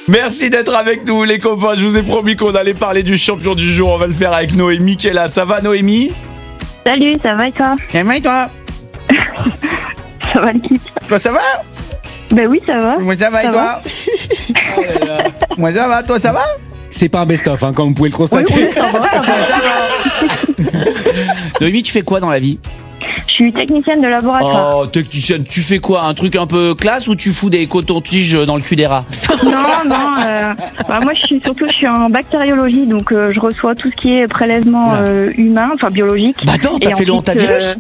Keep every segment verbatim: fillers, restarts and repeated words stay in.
Merci d'être avec nous les copains, je vous ai promis qu'on allait parler du champion du jour, on va le faire avec Noémie qui est là. Ça va Noémie? Salut, ça va et toi? Ça va et toi? Ça va l'équipe? Toi ça va? Ben oui, ça va. Moi ça va Ça et toi? Oh là là. Moi ça va, toi ça va? C'est pas un best-of, hein, comme vous pouvez le constater. Oui, oui, ça va, ça va. Noémie, tu fais quoi dans la vie? Je suis technicienne de laboratoire. Oh, technicienne, tu fais quoi? Un truc un peu classe ou tu fous des cotons-tiges dans le cul des rats? Non, non, euh, bah, moi je suis surtout je suis en bactériologie, donc euh, je reçois tout ce qui est prélèvement euh, humain, enfin biologique. Bah attends, t'as Et fait le ensuite, hantavirus? euh,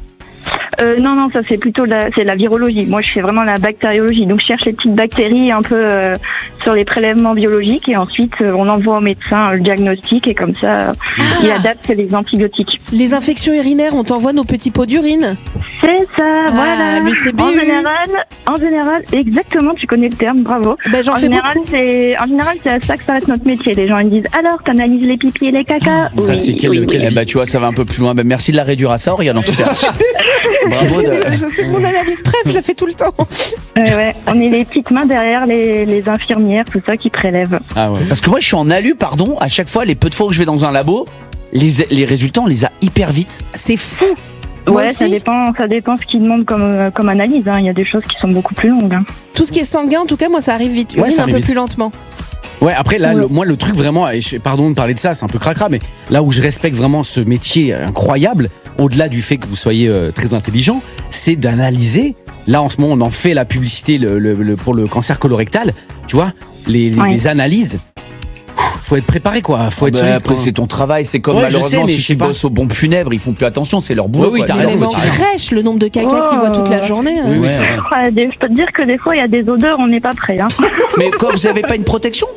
Euh, non, non, ça c'est plutôt la, c'est la virologie. Moi, je fais vraiment la bactériologie. Donc, je cherche les petites bactéries un peu euh, sur les prélèvements biologiques et ensuite euh, on envoie au médecin euh, le diagnostic et comme ça, Ah. il adapte les antibiotiques. Les infections urinaires, on t'envoie nos petits pots d'urine. C'est ça, voilà. le C B U. En général, en général, exactement, tu connais le terme, bravo. Ben, j'en En fais général, beaucoup. c'est, en général, c'est à ça que s'arrête notre métier. Les gens ils disent alors, t'analyses les pipis et les cacas. Ça, Oui, c'est quel- oui, oui. quel- Eh bah tu vois, ça va un peu plus loin. Bah, merci de la réduire à ça, Oriane, en tout cas. Bravo. de- Je, je sais mon analyse préf, je la fais tout le temps. Ouais, ouais. On est les petites mains derrière les, les infirmières, tout ça qui prélèvent. Ah ouais. Parce que moi, je suis en alu, pardon. À chaque fois, les peu de fois où je vais dans un labo, les, les résultats, on les a hyper vite. C'est fou. Moi Ouais, aussi. ça dépend, ça dépend ce qu'ils demandent comme, euh, comme analyse. Hein. Il y a des choses qui sont beaucoup plus longues. Hein. Tout ce qui est sanguin, en tout cas, moi, ça arrive vite. Ouais, Urine ça un arrive peu vite. plus lentement. Ouais, après, là, le- moi, le truc vraiment, et je, pardon de parler de ça, c'est un peu cracra, mais là où je respecte vraiment ce métier incroyable, au-delà du fait que vous soyez euh, très intelligent, c'est d'analyser. Là, en ce moment, on en fait la publicité le, le- le- pour le cancer colorectal. Tu vois, les, les, Ouais. les analyses. Faut être préparé, quoi. Faut être Bah, solide, après, quoi. c'est ton travail. C'est comme Ouais, je malheureusement sais, mais ceux je sais qui pas. bossent aux pompes funèbres, ils font plus attention. C'est leur boulot. Oui, oui, quoi. t'as Et raison, même en t'as raison. crèche, le nombre de caca qu'ils voient toute la journée. hein. Oui, oui, Ouais. c'est vrai. Ah, des- je peux te dire que des fois, il y a des odeurs, on n'est pas prêt. Hein. Mais quoi, vous avez pas une protection?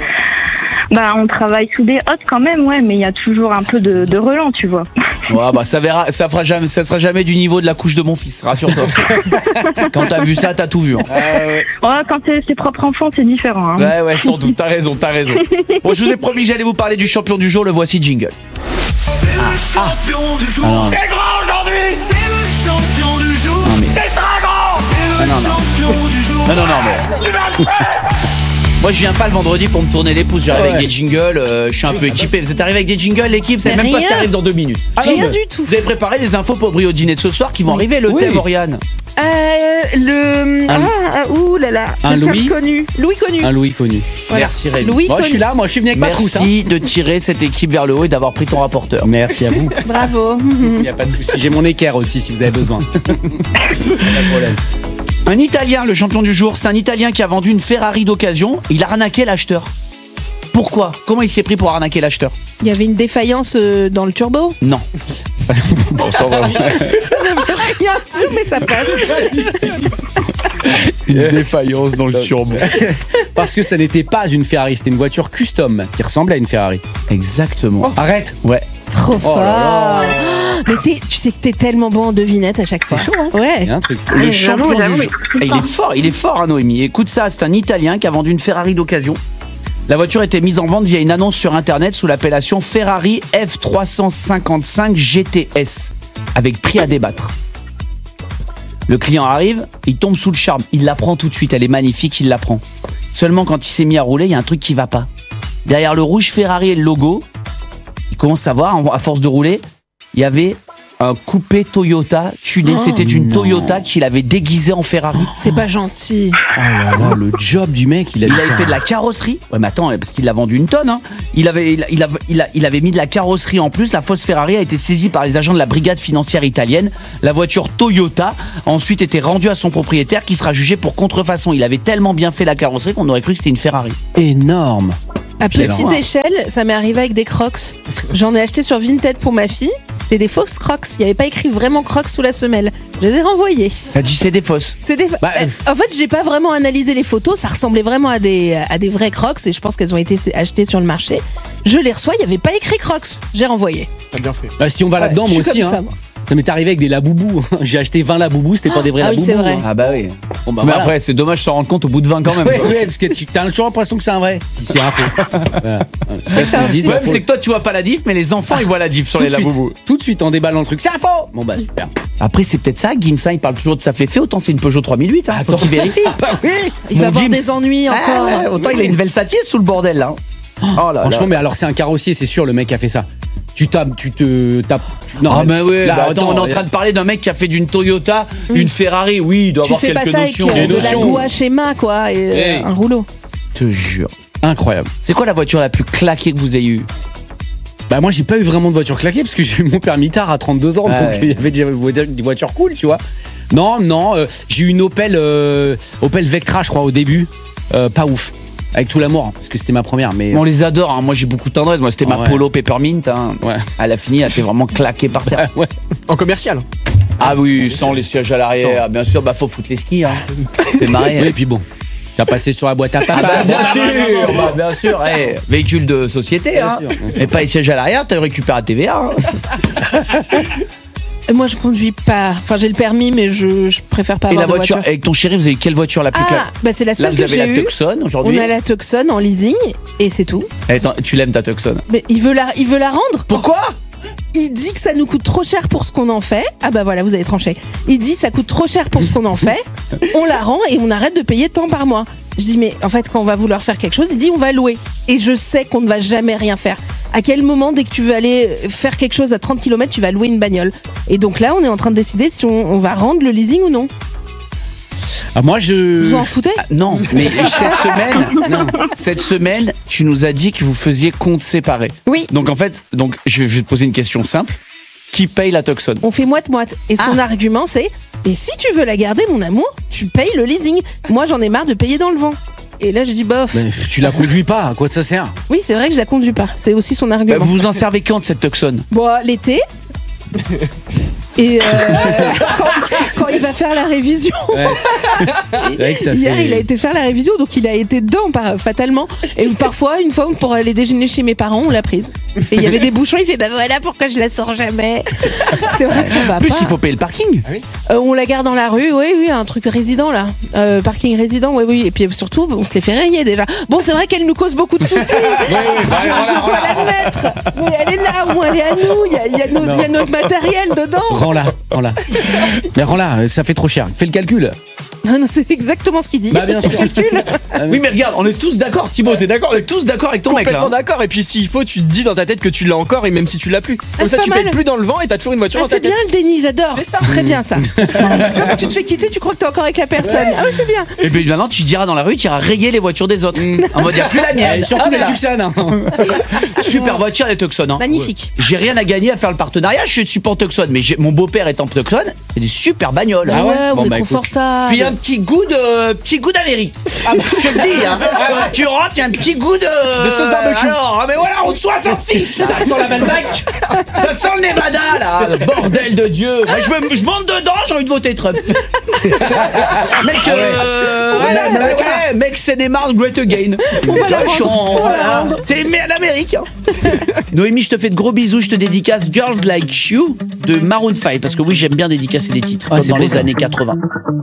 Bah, on travaille sous des hôtes quand même, ouais, mais il y a toujours un peu de, de relent, tu vois. Ouais, bah ça verra, ça fera jamais, ça sera jamais du niveau de la couche de mon fils, rassure-toi. Quand t'as vu ça, t'as tout vu. Hein. Ouais, quand c'est ses propres enfants, c'est différent. Hein. Ouais, ouais, sans doute, t'as raison, t'as raison. Bon, je vous ai promis que j'allais vous parler du champion du jour, le voici jingle. C'est le champion du jour. Ah non. C'est grand aujourd'hui. C'est le champion du jour. Non, mais- C'est très grand. C'est le Ah non, non. champion du jour. Non, non, non, mais. Tu vas le faire. Moi, je viens pas le vendredi pour me tourner les pouces. J'arrive Ouais. avec des jingles, euh, je suis un peu équipé. Vous êtes arrivé avec des jingles, l'équipe? C'est Mais même pas ce qui rien. arrive dans deux minutes. Ah non, Rien mais du tout. Vous avez préparé les infos pour Brio Dîner de ce soir qui vont arriver, le Oui. thème, Oriane. Euh, le. Un- Ah, ah, ouh là là. Un Quelqu'un Louis de connu. Louis connu. Un Louis connu. Voilà. Merci, Rémi. Louis Moi, je connu. suis là, moi, je suis venu avec ma trousse. hein. Merci de tirer cette équipe vers le haut et d'avoir pris ton rapporteur. Merci à vous. Bravo. Il n'y a pas de souci. J'ai mon équerre aussi si vous avez besoin. Pas de problème. Un Italien, le champion du jour, c'est un Italien qui a vendu une Ferrari d'occasion. Il a arnaqué l'acheteur. Pourquoi? Comment il s'est pris pour arnaquer l'acheteur? Il y avait une défaillance euh, dans le turbo. Non. On s'en va. Ça ne veut rien dire, mais ça passe. Une défaillance dans le turbo. Parce que ça n'était pas une Ferrari, c'était une voiture custom qui ressemblait à une Ferrari. Exactement. Arrête. Ouais. Trop Oh fort. là Ah, Mais t'es- tu sais que t'es tellement bon en devinette à chaque fois. chaud, hein. Ouais. Il y a un truc. Le Ouais, champion j'avoue, j'avoue, du il jour. touche tout le Et il temps. est fort, il est fort, hein, Noémie. Écoute ça, c'est un Italien qui a vendu une Ferrari d'occasion. La voiture était mise en vente via une annonce sur internet sous l'appellation Ferrari F trois cent cinquante-cinq G T S, avec prix à débattre. Le client arrive, il tombe sous le charme, il la prend tout de suite, elle est magnifique, il la prend. Seulement quand il s'est mis à rouler, il y a un truc qui va pas. Derrière le rouge Ferrari et le logo, il commence à voir, à force de rouler, il y avait un coupé Toyota tuné. Oh, C'était une non. Toyota qu'il avait déguisée en Ferrari. C'est pas gentil. Oh là là, le job du mec, il a Il dû avait faire fait de la carrosserie. Ouais, mais attends, parce qu'il l'a vendu une tonne. Hein. Il, avait, il, il, avait, il, a- il avait mis de la carrosserie en plus. La fausse Ferrari a été saisie par les agents de la brigade financière italienne. La voiture Toyota a ensuite été rendue à son propriétaire qui sera jugé pour contrefaçon. Il avait tellement bien fait la carrosserie qu'on aurait cru que c'était une Ferrari. énorme. À Quelle petite horreur. échelle, ça m'est arrivé avec des Crocs. J'en ai acheté sur Vinted pour ma fille. C'était des fausses Crocs. Il n'y avait pas écrit vraiment Crocs sous la semelle. Je les ai renvoyées. Ça dit c'est des fausses. C'est des... Bah, Euh, en fait, j'ai pas vraiment analysé les photos. Ça ressemblait vraiment à des, à des vrais Crocs et je pense qu'elles ont été achetées sur le marché. Je les reçois, il n'y avait pas écrit Crocs. J'ai renvoyé. Ah, si on va là-dedans, Ouais, moi je suis aussi. comme Hein. ça, moi. Ça m'est arrivé avec des laboubous. J'ai acheté vingt laboubous, c'était pas des vrais Ah oui, laboubous. c'est vrai. hein. Ah bah oui. Bon, bah, Mais voilà. après, c'est dommage de s'en rendre compte au bout de vingt quand même. Ouais, quoi. ouais, parce que tu as toujours l'impression que c'est un vrai. Puis c'est un faux. Voilà. Voilà. C'est pas ce qu'on D'accord, dit, si. Ouais, c'est mais faux. c'est que toi, tu vois pas la diff, mais les enfants, ils voient la diff sur tout les de suite, laboubous. tout de suite en déballant le truc. C'est un faux. Bon bah super. Après, c'est peut-être ça, Gims, hein, il parle toujours de sa féfé, autant c'est une Peugeot trois mille huit, hein, faut Attends. qu'il vérifie. Bah oui. Il Mon va avoir Gims. des ennuis encore. Ah, ouais, autant il a une Velsatier sous le bordel, là. Oh là Franchement, là. mais alors c'est un carrossier, c'est sûr, le mec a fait ça. Tu tapes, tu te tapes. tu- Non, Ah bah ouais, là, bah attends, on est en euh, train de parler d'un mec qui a fait d'une Toyota Oui. une Ferrari, oui, il doit Tu avoir fais pas quelques ça avec notions. euh, Des de la notions. gouache schéma, quoi, et euh, Hey. un rouleau. Je te jure. Incroyable. C'est quoi la voiture la plus claquée que vous ayez eue? Bah moi j'ai pas eu vraiment de voiture claquée parce que j'ai eu mon permis tard à trente-deux ans, Ah donc ouais. il y avait déjà des voitures cool, tu vois. Non, non, euh, j'ai eu une Opel, euh, Opel Vectra, je crois, au début. Euh, pas ouf. Avec tout l'amour, hein, parce que c'était ma première, mais. On les adore, hein. Moi j'ai beaucoup de tendresse, moi c'était Ah ma ouais. Polo Peppermint. Hein. Ouais. Elle a fini, elle s'est vraiment claquée par terre. Ouais. En commercial. Ah oui, sans les sièges à l'arrière, bien sûr, bah faut foutre les skis. Hein. C'est marré. Oui, et puis bon. T'as passé sur la boîte à papa. Ah bah, bien sûr, bah, bien sûr. Eh, véhicule de société, Bien hein. sûr, bien sûr. Et pas les sièges à l'arrière, t'as récupéré la T V A. Hein. Et moi, je conduis pas. Enfin, j'ai le permis, mais je, je préfère pas Et avoir la de voiture, voiture. avec ton chéri, vous avez quelle voiture la plus Ah, claque? bah c'est la Là, seule vous que avez j'ai la eue. Tucson On aujourd'hui. a la Tucson en leasing et c'est tout. Attends, tu l'aimes ta Tucson? Mais il veut la, il veut la rendre. Pourquoi? Il dit que ça nous coûte trop cher pour ce qu'on en fait. Ah bah voilà, vous avez tranché. Il dit ça coûte trop cher pour ce qu'on en fait. On la rend et on arrête de payer tant par mois. Je dis mais en fait quand on va vouloir faire quelque chose, il dit on va louer. Et je sais qu'on ne va jamais rien faire. À quel moment dès que tu veux aller faire quelque chose à trente kilomètres, tu vas louer une bagnole? Et donc là, on est en train de décider si on, on va rendre le leasing ou non. Ah, moi je. Vous en foutez? Ah, non, mais cette semaine, non, cette semaine, tu nous as dit que vous faisiez compte séparé. Oui. Donc en fait, donc je vais je vais te poser une question simple. Qui paye la Tucson? On fait moite-moite. Et son Ah. argument, c'est mais si tu veux la garder, mon amour, tu payes le leasing. Moi, j'en ai marre de payer dans le vent. Et là, je dis bof. Mais tu la conduis pas, à quoi ça sert? Oui, c'est vrai que je la conduis pas. C'est aussi son Bah, argument. vous vous en servez quand de cette Tucson? Bon, l'été. Et euh, quand, quand il va faire la révision. Ouais, c'est vrai que ça Hier, fait. il a été faire la révision, donc il a été dedans par, fatalement. Et parfois, une fois, pour aller déjeuner chez mes parents, on l'a prise. Et il y avait des bouchons, il fait bah voilà pourquoi je la sors jamais. C'est vrai que ça va En plus, pas. il faut payer le parking. Euh, on la garde dans la rue, oui, oui, un truc résident là. Euh, parking résident, oui, oui. Et puis surtout, on se les fait rayer déjà. Bon, c'est vrai qu'elle nous cause beaucoup de soucis. je je dois l'admettre. Mais elle est là, ou elle est à nous. Il y a, il y a nos- il y a notre matériel dedans. Rends-la, rends-la. Mais rends-la, ça fait trop cher. Fais le calcul. Ah non, c'est exactement ce qu'il dit. Bah, bien sûr. Calcul. Oui, mais regarde, on est tous d'accord, Thibaut, t'es d'accord? On est tous d'accord avec ton mec là. Complètement d'accord. Et puis s'il faut, tu te dis dans ta tête que tu l'as encore et même si tu l'as plus. Comme c'est ça, pas tu mal. payes plus dans le vent et t'as toujours une voiture Ah, dans ta c'est tête. bien le déni, j'adore. C'est ça. Très bien ça. C'est comme tu te fais quitter, tu crois que t'es encore avec la personne. Ah oui, c'est bien. Et puis maintenant, tu diras dans la rue, tu iras rayer les voitures des autres. On va dire plus la mienne. Et surtout Ah, mais la là, Tucson. Hein. super voiture, les Tucson. Hein. Magnifique. J'ai rien à gagner à faire le partenariat, je suis pas en Tucson, mais j'ai- mon beau-père est en Tucson, c'est des super bagnoles. Ah ouais on Bon, est bah, écoute. confortable. Puis un petit goût de petit goût d'Amérique. Ah, bah, je te le dis, hein. Quand tu rentres, il y a un petit goût de De sauce barbecue. Alors, ah, mais voilà, route soixante-six. Ça sent la Malbec. Ça sent le Nevada là. Bordel de Dieu. Moi, je, me, je monte dedans, j'ai envie de voter Trump. Mec, euh, voilà, Ouais, mec, ouais, mec, c'est Neymar Great Again. On va la Je suis en- rendre. voilà. C'est mais à l'Amérique. hein. Noémie, je te fais de gros bisous, je te dédicace Girls Like You de Maroon five parce que oui, j'aime bien dédicacer des titres Ah, comme c'est dans beau, les ça. années quatre-vingts.